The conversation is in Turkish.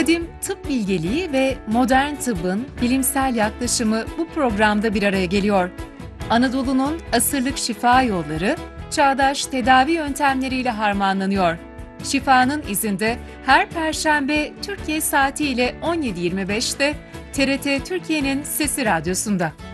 Kadim tıp bilgeliği ve modern tıbbın bilimsel yaklaşımı bu programda bir araya geliyor. Anadolu'nun asırlık şifa yolları, çağdaş tedavi yöntemleriyle harmanlanıyor. Şifanın izinde her Perşembe Türkiye saatiyle 17.25'te TRT Türkiye'nin Sesi Radyosu'nda.